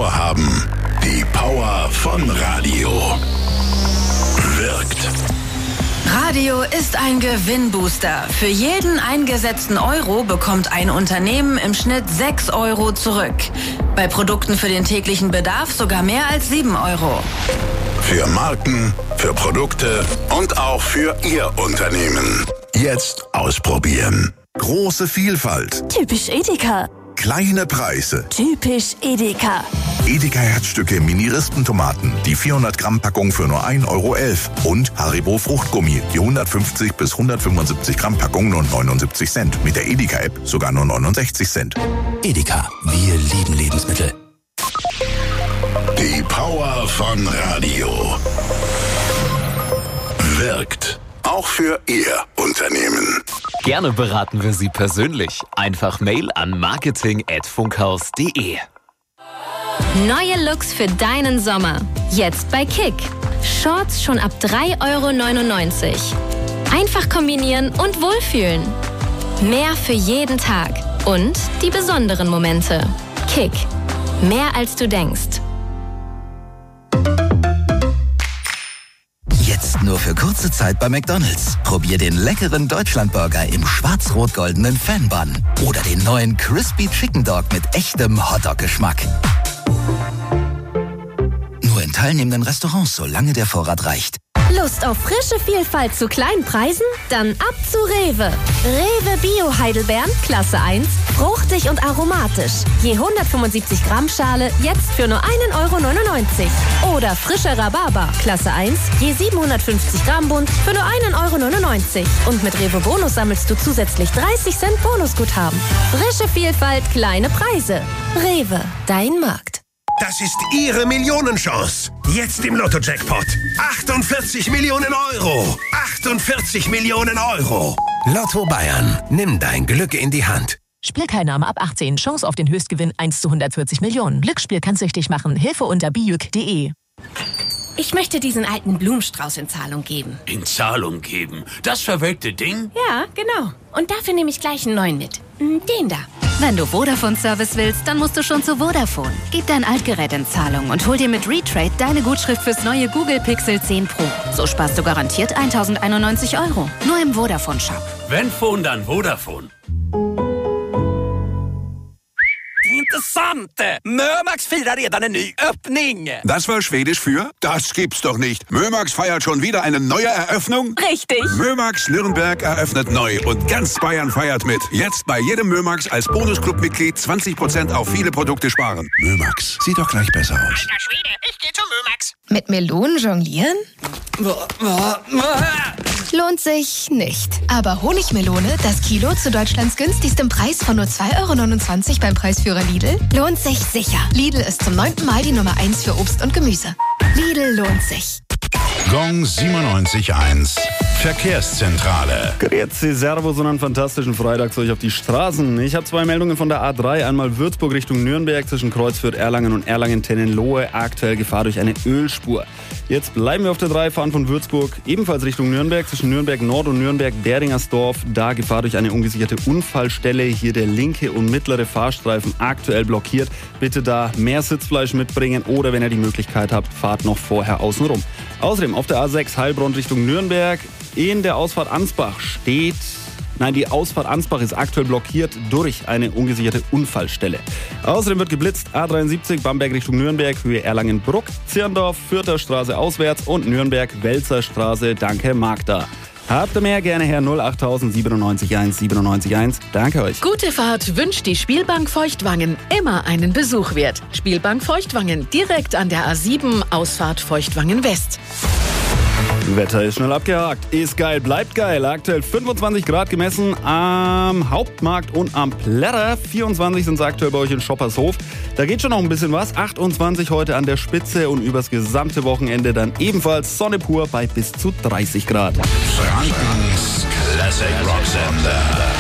Ohr haben. Die Power von Radio wirkt. Radio ist ein Gewinnbooster. Für jeden eingesetzten Euro bekommt ein Unternehmen im Schnitt 6 Euro zurück. Bei Produkten für den täglichen Bedarf sogar mehr als 7 Euro. Für Marken, für Produkte und auch für Ihr Unternehmen. Jetzt ausprobieren. Große Vielfalt. Typisch Edeka. Kleine Preise. Typisch Edeka. Edeka Herzstücke Mini-Rispentomaten. Die 400 Gramm Packung für nur 1,11 Euro. Und Haribo Fruchtgummi. Die 150 bis 175 Gramm Packung nur 79 Cent. Mit der Edeka-App sogar nur 69 Cent. Edeka. Wir lieben Lebensmittel. Die Power von Radio wirkt. Auch für Ihr Unternehmen. Gerne beraten wir Sie persönlich. Einfach Mail an marketing@funkhaus.de. Neue Looks für deinen Sommer. Jetzt bei Kick. Shorts schon ab 3,99 Euro. Einfach kombinieren und wohlfühlen. Mehr für jeden Tag. Und die besonderen Momente. Kick. Mehr als du denkst. Jetzt nur für kurze Zeit bei McDonald's. Probier den leckeren Deutschlandburger im schwarz-rot-goldenen Fan-Bun. Oder den neuen Crispy Chicken Dog mit echtem Hotdog-Geschmack. Nur in teilnehmenden Restaurants, solange der Vorrat reicht. Lust auf frische Vielfalt zu kleinen Preisen? Dann ab zu Rewe. Rewe Bio Heidelbeeren, Klasse 1, fruchtig und aromatisch. Je 175 Gramm Schale, jetzt für nur 1,99 Euro. Oder frischer Rhabarber, Klasse 1, je 750 Gramm Bund, für nur 1,99 Euro. Und mit Rewe Bonus sammelst du zusätzlich 30 Cent Bonusguthaben. Frische Vielfalt, kleine Preise. Rewe, dein Markt. Das ist Ihre Millionenchance. Jetzt im Lotto-Jackpot. 48 Millionen Euro. 48 Millionen Euro. Lotto Bayern. Nimm dein Glück in die Hand. Spielteilnahme ab 18. Chance auf den Höchstgewinn 1 zu 140 Millionen. Glücksspiel kann süchtig machen. Hilfe unter bijuk.de. Ich möchte diesen alten Blumenstrauß in Zahlung geben. In Zahlung geben? Das verwelkte Ding? Ja, genau. Und dafür nehme ich gleich einen neuen mit. Den da. Wenn du Vodafone-Service willst, dann musst du schon zu Vodafone. Gib dein Altgerät in Zahlung und hol dir mit Retrade deine Gutschrift fürs neue Google Pixel 10 Pro. So sparst du garantiert 1.091 Euro. Nur im Vodafone-Shop. Wenn Phone, dann Vodafone. Interessante! Mömax firar redan en ny öppning. Das war Schwedisch für? Das gibt's doch nicht. Mömax feiert schon wieder eine neue Eröffnung? Richtig. Mömax Nürnberg eröffnet neu und ganz Bayern feiert mit. Jetzt bei jedem Mömax als Bonusclub-Mitglied 20% auf viele Produkte sparen. Mömax, sieht doch gleich besser aus. Alter Schwede, ich geh zu Mömax. Mit Melonen jonglieren? Lohnt sich nicht. Aber Honigmelone, das Kilo zu Deutschlands günstigstem Preis von nur 2,29 Euro beim Preisführer Lidl, lohnt sich sicher. Lidl ist zum 9. Mal die Nummer 1 für Obst und Gemüse. Lidl lohnt sich. Gong 97.1 Verkehrszentrale. Grüezi, Servus und einen fantastischen Freitag zu euch auf die Straßen. Ich habe 2 Meldungen von der A3. Einmal Würzburg Richtung Nürnberg zwischen Kreuzfürth, Erlangen und Erlangen-Tennenlohe. Aktuell Gefahr durch eine Ölspur. Jetzt bleiben wir auf der 3, fahren von Würzburg ebenfalls Richtung Nürnberg zwischen Nürnberg Nord und Nürnberg-Beringersdorf. Da Gefahr durch eine ungesicherte Unfallstelle. Hier der linke und mittlere Fahrstreifen aktuell blockiert. Bitte da mehr Sitzfleisch mitbringen oder wenn ihr die Möglichkeit habt, fahrt noch vorher außen rum. Außerdem auf der A6 Heilbronn Richtung Nürnberg. In der Ausfahrt Ansbach die Ausfahrt Ansbach ist aktuell blockiert durch eine ungesicherte Unfallstelle. Außerdem wird geblitzt A73 Bamberg Richtung Nürnberg, Höhe Erlangen-Bruck, Zirndorf, Fürther Straße auswärts und Nürnberg-Welzer Straße, danke Magda. Habt ihr mehr, gerne her 08000 97 1. Danke euch. Gute Fahrt wünscht die Spielbank Feuchtwangen. Immer einen Besuch wert. Spielbank Feuchtwangen, direkt an der A7, Ausfahrt Feuchtwangen West. Wetter ist schnell abgehakt. Ist geil, bleibt geil. Aktuell 25 Grad gemessen am Hauptmarkt und am Plärrer. 24 sind es aktuell bei euch in Schoppershof. Da geht schon noch ein bisschen was. 28 heute an der Spitze und übers gesamte Wochenende dann ebenfalls Sonne pur bei bis zu 30 Grad. Frankens Classic Rock Sender.